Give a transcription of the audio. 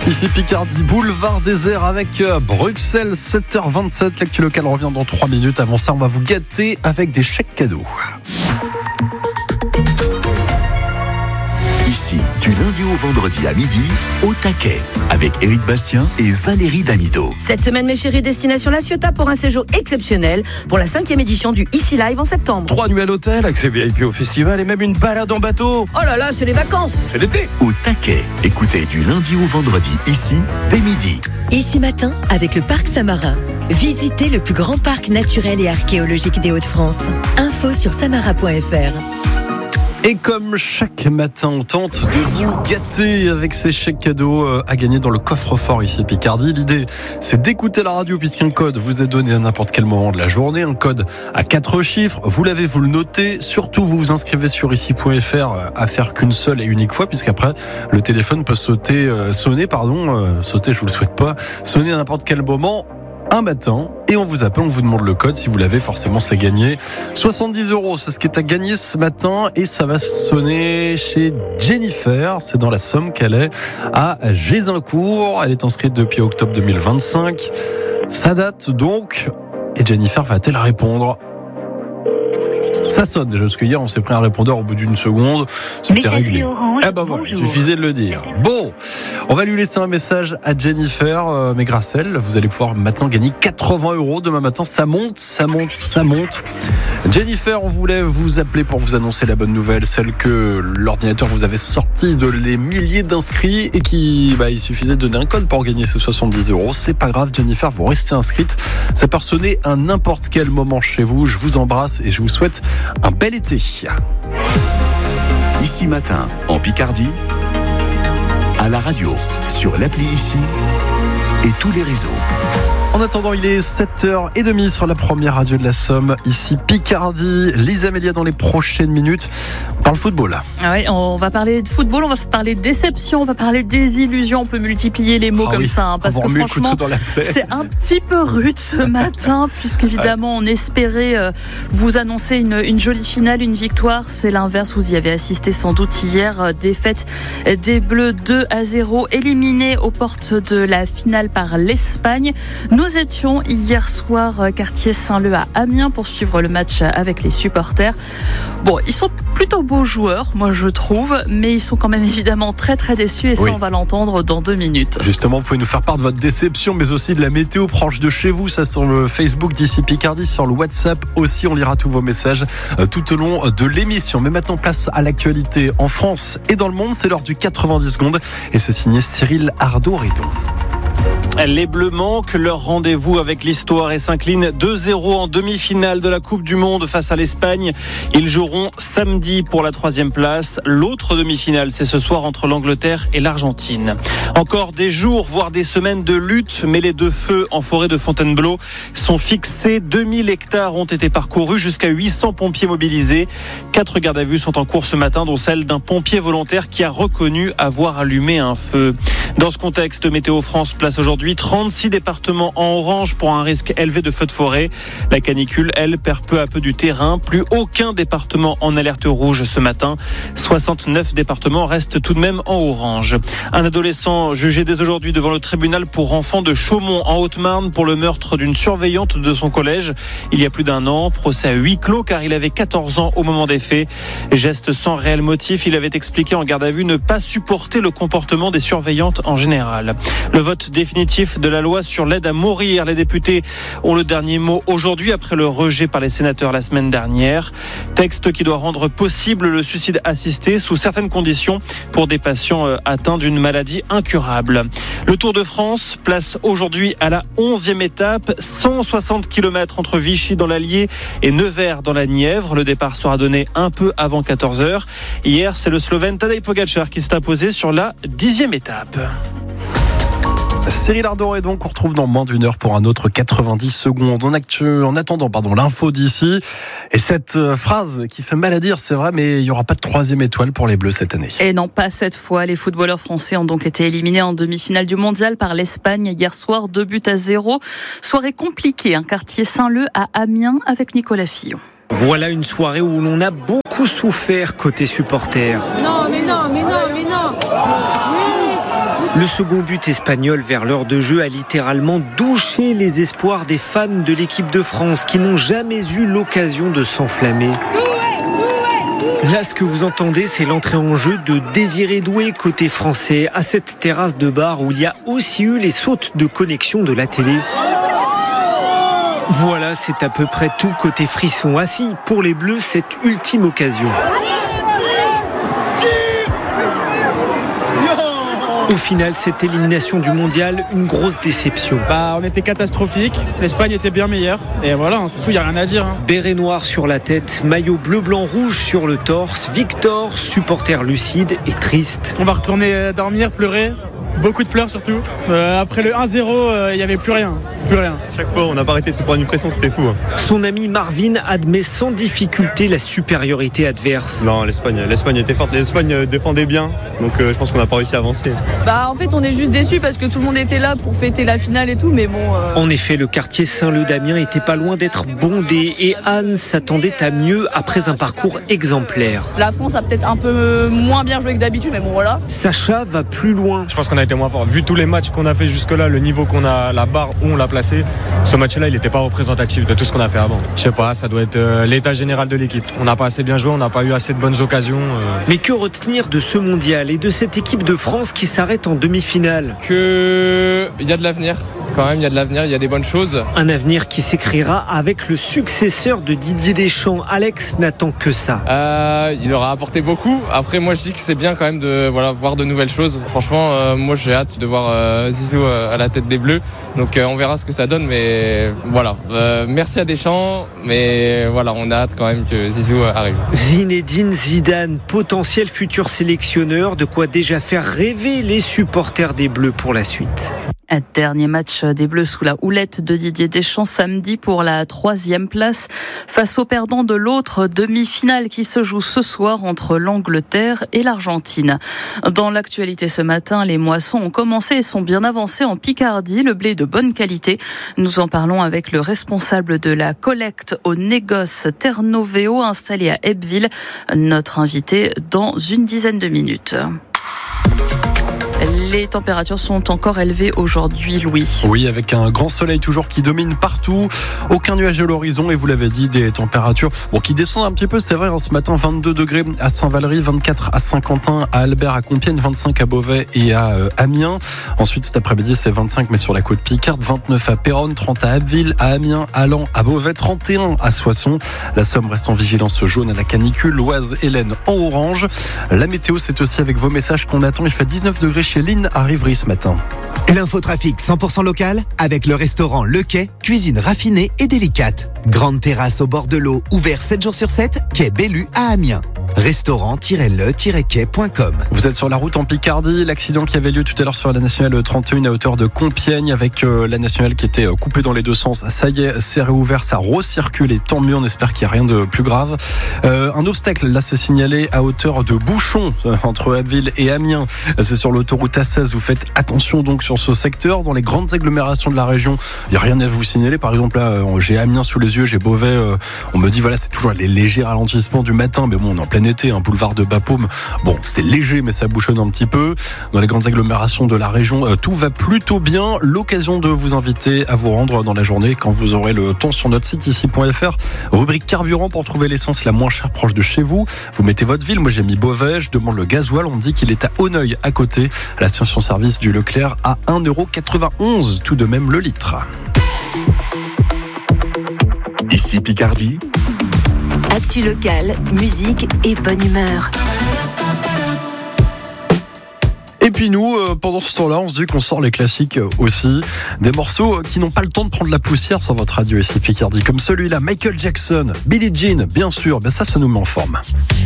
Ici Picardie, boulevard désert avec Bruxelles, 7h27. L'actu local revient dans 3 minutes. Avant ça, on va vous gâter avec des chèques cadeaux. Ici, du lundi au vendredi à midi, au taquet, avec Éric Bastien et Valérie Damido. Cette semaine, mes chéris, destination La Ciotat pour un séjour exceptionnel pour la 5e édition du Ici Live en septembre. 3 nuits à l'hôtel, accès VIP au festival et même une balade en bateau. Oh là là, c'est les vacances. C'est l'été. Au taquet, écoutez du lundi au vendredi, ici, dès midi. Ici matin, avec le Parc Samarin. Visitez le plus grand parc naturel et archéologique des Hauts-de-France. Info sur samara.fr. Et comme chaque matin, on tente de vous gâter avec ces chèques cadeaux à gagner dans le coffre-fort ici Picardie. L'idée, c'est d'écouter la radio puisqu'un code vous est donné à n'importe quel moment de la journée. Un code à 4 chiffres. Vous l'avez, vous le notez. Surtout, vous vous inscrivez sur ici.fr à faire qu'une seule et unique fois puisqu'après, le téléphone peut sonner, je vous le souhaite pas, sonner à n'importe quel moment. Un matin, et on vous appelle, on vous demande le code. Si vous l'avez, forcément, c'est gagné. 70 €, c'est ce qui est à gagner ce matin, et ça va sonner chez Jennifer. C'est dans la Somme qu'elle est, à Gézincourt. Elle est inscrite depuis octobre 2025. Ça date donc, et Jennifer va-t-elle répondre ? Ça sonne déjà, parce qu'hier on s'est pris un répondeur au bout d'une seconde, c'était réglé. Eh ben voilà, il suffisait de le dire. Bon, on va lui laisser un message à Jennifer, mais grâce à elle, vous allez pouvoir maintenant gagner 80 € demain matin. Ça monte. Jennifer, on voulait vous appeler pour vous annoncer la bonne nouvelle, celle que l'ordinateur vous avait sorti de les milliers d'inscrits et il suffisait de donner un code pour gagner ces 70 €. C'est pas grave, Jennifer, vous restez inscrite. Ça peut sonner à n'importe quel moment chez vous. Je vous embrasse et je vous souhaite un bel été. Ici matin, en Picardie, à la radio, sur l'appli Ici et tous les réseaux. En attendant, il est 7h30 sur la première radio de la Somme, ici Picardie. Lisa Amélia dans les prochaines minutes. On parle football. Ah ouais, on va parler de football, on va parler de déception, on va parler des illusions. On peut multiplier les mots parce que franchement, c'est un petit peu rude ce matin, puisqu'évidemment, on espérait vous annoncer une jolie finale, une victoire. C'est l'inverse, vous y avez assisté sans doute hier. Défaite des Bleus 2-0, éliminés aux portes de la finale par l'Espagne. Nous étions hier soir quartier Saint-Leu à Amiens pour suivre le match avec les supporters. Bon, ils sont plutôt beaux joueurs, moi je trouve, mais ils sont quand même évidemment très très déçus et ça on va l'entendre dans 2 minutes. Justement, vous pouvez nous faire part de votre déception, mais aussi de la météo proche de chez vous, ça sur le Facebook d'ici Picardie, sur le WhatsApp aussi, on lira tous vos messages tout au long de l'émission. Mais maintenant, place à l'actualité en France et dans le monde, c'est l'heure du 90 secondes et c'est signé Cyril Ardo-Redon. Les Bleus manquent leur rendez-vous avec l'histoire et s'inclinent 2-0 en demi-finale de la Coupe du Monde face à l'Espagne. Ils joueront samedi pour la 3e place. L'autre demi-finale, c'est ce soir entre l'Angleterre et l'Argentine. Encore des jours, voire des semaines de lutte, mais les 2 feux en forêt de Fontainebleau sont fixés. 2000 hectares ont été parcourus, jusqu'à 800 pompiers mobilisés. 4 gardes à vue sont en cours ce matin, dont celle d'un pompier volontaire qui a reconnu avoir allumé un feu. Dans ce contexte, Météo France place aujourd'hui 36 départements en orange pour un risque élevé de feux de forêt. La canicule, elle, perd peu à peu du terrain. Plus aucun département en alerte rouge ce matin. 69 départements restent tout de même en orange. Un adolescent jugé dès aujourd'hui devant le tribunal pour enfants de Chaumont en Haute-Marne pour le meurtre d'une surveillante de son collège il y a plus d'1 an. Procès à huis clos car il avait 14 ans au moment des faits. Geste sans réel motif, il avait expliqué en garde à vue ne pas supporter le comportement des surveillantes en général. Le vote définitif de la loi sur l'aide à mourir. Les députés ont le dernier mot aujourd'hui après le rejet par les sénateurs la semaine dernière. Texte qui doit rendre possible le suicide assisté sous certaines conditions pour des patients atteints d'une maladie incurable. Le Tour de France place aujourd'hui à la 11e étape, 160 km entre Vichy dans l'Allier et Nevers dans la Nièvre. Le départ sera donné un peu avant 14h. Hier, c'est le Slovène Tadej Pogačar qui s'est imposé sur la 10e étape. Cyril Ardo-Redon qu'on retrouve dans moins d'1 heure pour un autre 90 secondes. En attendant, l'info d'ici. Et cette phrase qui fait mal à dire, c'est vrai, mais il n'y aura pas de 3e étoile pour les Bleus cette année. Et non, pas cette fois. Les footballeurs français ont donc été éliminés en demi-finale du mondial par l'Espagne hier soir, 2-0. Soirée compliquée, quartier Saint-Leu à Amiens avec Nicolas Fillon. Voilà une soirée où l'on a beaucoup souffert côté supporters. Non. Le second but espagnol vers l'heure de jeu a littéralement douché les espoirs des fans de l'équipe de France qui n'ont jamais eu l'occasion de s'enflammer. Là, ce que vous entendez, c'est l'entrée en jeu de Désiré Doué côté français à cette terrasse de bar où il y a aussi eu les sautes de connexion de la télé. Voilà, c'est à peu près tout côté frisson. Assis pour les Bleus, cette ultime occasion. Au final, cette élimination du mondial, une grosse déception. On était catastrophique, l'Espagne était bien meilleure. Et voilà, c'est tout, il n'y a rien à dire. Béret noir sur la tête, maillot bleu-blanc-rouge sur le torse. Victor, supporter lucide et triste. On va retourner dormir, pleurer. Beaucoup de pleurs surtout. Après le 1-0, il n'y avait plus rien. Chaque fois, on n'a pas arrêté de se prendre une pression, c'était fou. Son ami Marvin admet sans difficulté la supériorité adverse. Non, l'Espagne était forte. L'Espagne défendait bien, donc je pense qu'on n'a pas réussi à avancer. En fait, on est juste déçus parce que tout le monde était là pour fêter la finale et tout, mais bon. En effet, le quartier Saint-Leu d'Amiens était pas loin d'être bondé et Anne s'attendait à mieux après un parcours exemplaire. La France a peut-être un peu moins bien joué que d'habitude, mais bon voilà. Sacha va plus loin. Je pense qu'on a été moins fort. Vu tous les matchs qu'on a fait jusque-là, le niveau qu'on a, la barre où on l'a placé, ce match-là, il n'était pas représentatif de tout ce qu'on a fait avant. Je sais pas, ça doit être l'état général de l'équipe. On n'a pas assez bien joué, on n'a pas eu assez de bonnes occasions. Mais que retenir de ce mondial et de cette équipe de France qui s'arrête en demi-finale ? Il y a de l'avenir. Quand même, il y a de l'avenir, il y a des bonnes choses. Un avenir qui s'écrira avec le successeur de Didier Deschamps. Alex n'attend que ça. Il aura apporté beaucoup. Après, moi, je dis que c'est bien quand même de voir de nouvelles choses. Franchement, moi, j'ai hâte de voir Zizou à la tête des Bleus. Donc, on verra ce que ça donne. Mais voilà, merci à Deschamps. Mais voilà, on a hâte quand même que Zizou arrive. Zinedine Zidane, potentiel futur sélectionneur, de quoi déjà faire rêver les supporters des Bleus pour la suite. Un dernier match des Bleus sous la houlette de Didier Deschamps samedi pour la 3e place face aux perdants de l'autre demi-finale qui se joue ce soir entre l'Angleterre et l'Argentine. Dans l'actualité ce matin, les moissons ont commencé et sont bien avancées en Picardie. Le blé de bonne qualité. Nous en parlons avec le responsable de la collecte au négoce Ternovéo installé à Ebbville. Notre invité dans une dizaine de minutes. Les températures sont encore élevées aujourd'hui, Louis. Oui, avec un grand soleil toujours qui domine partout. Aucun nuage à l'horizon et vous l'avez dit, des températures qui descendent un petit peu. C'est vrai, ce matin, 22 degrés à Saint-Valery, 24 à Saint-Quentin, à Albert, à Compiègne, 25 à Beauvais et à Amiens. Ensuite, cet après-midi, c'est 25, mais sur la côte Picarde, 29 à Péronne, 30 à Abbeville, à Amiens, à Laon, à Beauvais, 31 à Soissons. La Somme reste en vigilance jaune à la canicule. l'Oise et l'Aisne en orange. La météo, c'est aussi avec vos messages qu'on attend. Il fait 19 degrés chez Lynn à Rivry ce matin. L'infotrafic 100% local avec le restaurant Le Quai, cuisine raffinée et délicate. Grande terrasse au bord de l'eau, ouvert 7 jours sur 7, quai Bellu à Amiens. Restaurant-le-quai.com. Vous êtes sur la route en Picardie. L'accident qui avait lieu tout à l'heure sur la nationale 31 à hauteur de Compiègne avec la nationale qui était coupée dans les deux sens. Ça y est, c'est réouvert, ça recircule et tant mieux. On espère qu'il n'y a rien de plus grave. Un obstacle, là, c'est signalé à hauteur de Bouchon entre Abbeville et Amiens. C'est sur l'autoroute A16. Vous faites attention donc sur ce secteur. Dans les grandes agglomérations de la région, il n'y a rien à vous signaler. Par exemple, là, j'ai Amiens sous les yeux, j'ai Beauvais. On me dit, voilà, c'est toujours les légers ralentissements du matin. Mais bon, on est en plein été, un boulevard de Bapaume. Bon, c'était léger, mais ça bouchonne un petit peu. Dans les grandes agglomérations de la région, tout va plutôt bien. L'occasion de vous inviter à vous rendre dans la journée quand vous aurez le temps sur notre site ici.fr. Rubrique carburant pour trouver l'essence la moins chère proche de chez vous. Vous mettez votre ville. Moi, j'ai mis Beauvais. Je demande le gasoil. On me dit qu'il est à Auneuil à côté. À la station-service du Leclerc à 1,91 €. Tout de même le litre. Ici Picardie. Actu locale, musique et bonne humeur. Et puis nous, pendant ce temps-là, on se dit qu'on sort les classiques aussi. Des morceaux qui n'ont pas le temps de prendre la poussière sur votre radio ici Picardie. Comme celui-là, Michael Jackson, Billie Jean, bien sûr. Ben ça nous met en forme.